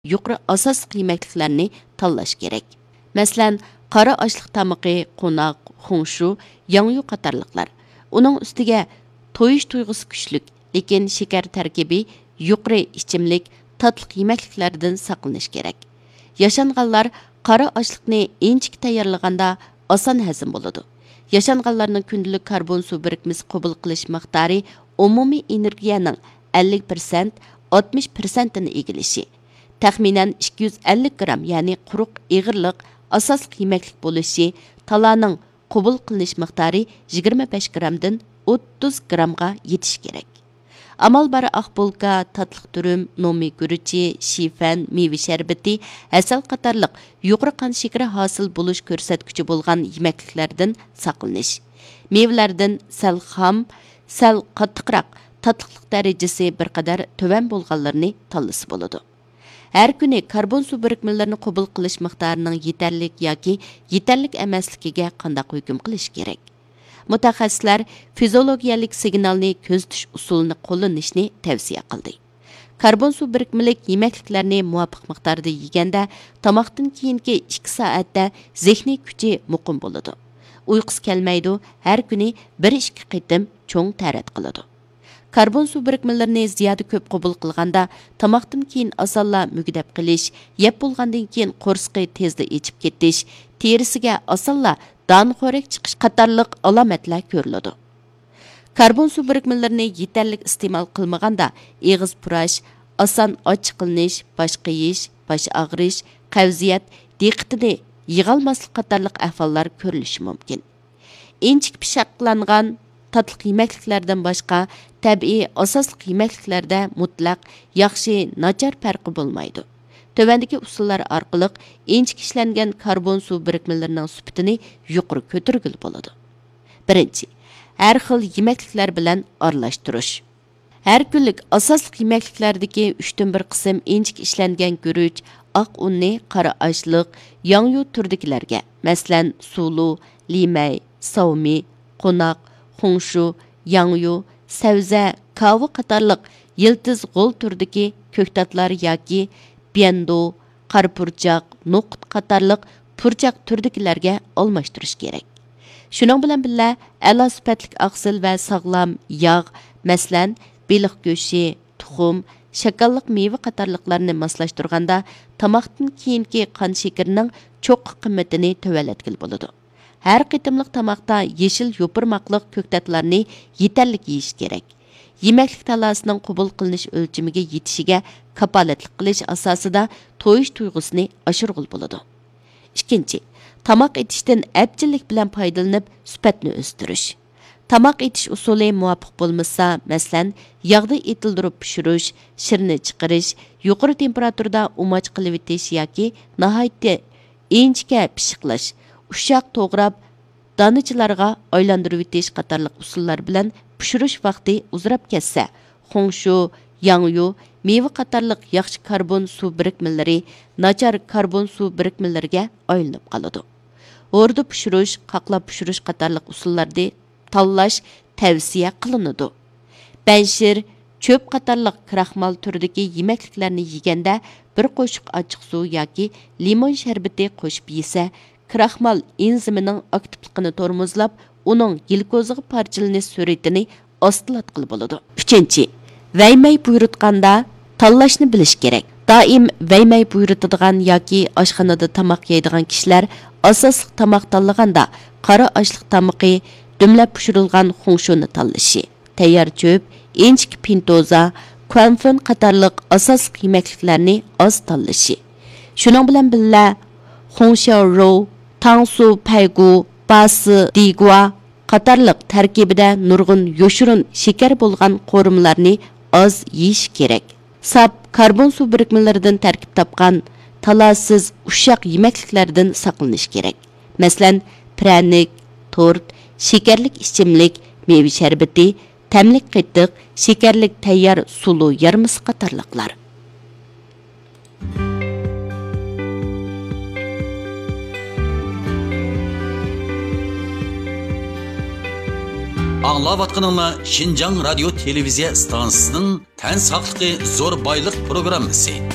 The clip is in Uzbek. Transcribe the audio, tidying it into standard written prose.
yuqori asosli yemekliklarni tanlash kerak. Masalan, qora oshliq tamaqi, qo'noq, xongshu, yangyu qatorliqlar. Uning ustiga to'yish tuyg'usi kuchlik, lekin shakar tarkibi yuqori ichimlik, tatliq yemekliklardan saqlanish kerak. Yashanganlar qora oshliqni inchik tayyorlaganda oson hazm bo'ladi. Yashanganlarning kundalik karbon suv birikmasi qabul qilish miqdori umumiy energiyaning 50%, 60% ni egillashi. Taxminan 250 gram, ya'ni quruq ig'irliq asosli yemeklik bo'lishi, talaning qabul qilinish miqdori 25 gramdan 30 gramga yetish kerak. Amal bari aqbolka, tatliq turum, nomi guruchi, shifan, meyve sharbati, asal qatorliq yuqori qon shakari hosil bo'lish ko'rsatkichi bo'lgan yemekliklardan saqlanish. Meyvelardan sal xam, sal qattiqroq, tatliqlik darajasi bir qadar tuvan bo'lganlarni tanlasa bo'ladi. Har kuni karbon suv birikmalarini qabul qilish miqdorining yetarlik yoki yetarlik emasligiga qanday hukm qilish kerak? Mutaxassislar fiziologiyalik signalni ko'zitish usulini qo'llanishni tavsiya qildi. Karbon suv birikmalik yemekliklarni muvofiq miqdorda yeganda tomoqdan keyingi 2 soatda zehniy kuchi muqim bo'ladi. Uyqusi kelmaydi, har kuni 1-2 qitim cho'ng tarat qiladi. Karbon suv birikmalarini ziyoda ko'p qabul qilganda tomoqdan keyin osonla mugdab qilish, yeb bo'lgandan keyin qo'rsqi tezda ichib ketish, terisiga osonla donxo'rak chiqish qatorliq alomatlar ko'riladi. Karbon suv birikmalarini yetarlik iste'mol qilmaganda eg'iz purash, oson ochiqlanish, bosh qiyish, bosh og'rish, qavziyat, diqqatini yig'olmaslik qatorliq ahvollar ko'rilishi mumkin. Inchik pishaqlangan tatliq yemekliklardan boshqa tabiiy asosli yemekliklarda mutlaq yaxshi, nachar farqi bo'lmaydi. Tövəndəki usullar orqali inchik ishlangan karbon suv birikmalarining sifatini yuqori ko'targil bo'ladi. Birinchi, har xil yemekliklar bilan aralashtirish. Har kunlik asosli yemekliklardagi 3dan 1 qism inchik ishlangan guruch, oq unni qora oshliq, yangyu turdagilarga, masalan, sulu, limay, savmi, qo'noq, xongshu, yangyu, savza, kava qatorliq yiltiz g'o'l turdagi ko'ktatlar yoki bendo, qora purchaq, no'qut qatorliq purchaq turdagilarga almashtirish kerak. Shuning bilan birga a'lo sifatli oqsil va sog'lom yog', masalan, beliq go'shti, tuxum, shakarliq meva qatorliqlarni moslashtirganda tomoqdan keyingi qon shakarining cho'qqi qimmatini tuvalatgil bo'ladi. Har qitimliq tomoqda yeshil yo'pirmoqliq ko'ktatlarni yetarlik yeyish kerak. Yemeklik talasının qabul qilinish o'lchamiga yetishiga kapolatlik qilish asosida to'yish tuyg'usini oshirg'il bo'ladi. Ikkinchi, tomoq etishdan abjillik bilan foydalanib sifatni o'stirish. Tomoq etish usuli muvofiq bo'lmasa, masalan, yog'da etildirib pishirish, shirni chiqarish, yuqori temperaturada umoch qilib etish yoki nihoyatda inchga pishiqlash, ushoq to'g'rab danachilarga aylantirib etish qatorliq usullar bilan pishirish vaqti uzrab ketsa, xongshu, yangyu, meva qatorliq yaxshi karbon suv birikmalari nachar karbon suv birikmalariga aylanib qoladi. O'rda pishirish, qaqlab pishirish qatorliq usullarni tanlash tavsiya qilinadi. Banshir, cho'p qatorliq kraxmal turidagi yemekliklarni yeganda bir qo'shiq ochiq suv yoki limon sharbati qo'shib yesa, kraxmal enzimining aktivligini tormozlab, uning glikoziga parchalanish sur'atini ostilatqil bo'ladi. 3. Vaymay buyurtganda tanlashni bilish kerak. Doim vaymay buyurtadigan yoki oshxonada tamoq yeydigan kishilar asosli tamoq tanlaganda qora oshliq tamoqi, dumlab pishirilgan xongshuni tanlashi, tayyor cho'p, inchik pintoza, kvanfon qatorliq asosli yemekliklarni oz tanlashi. Shuning bilan birga xongsha ro, tangsu paygu, basi, digua qatorliq tarkibida nurg'un yoshirun shakar bo'lgan qo'rimlarni oz yeyish kerak. Sap karbon suv birikmalaridan tarkib topgan talasiz ushoq yemekliklardan saqlanish kerak. Masalan, pranik, tort, shakarlik ichimlik, meva sharbati, tamlik qitiq, shakarlik tayyor sulu yarmisi qatorliqlar. Аңлаватқаныңла Шинжаң радио телевизия станциясының тән сақлықы зор байлық программасы.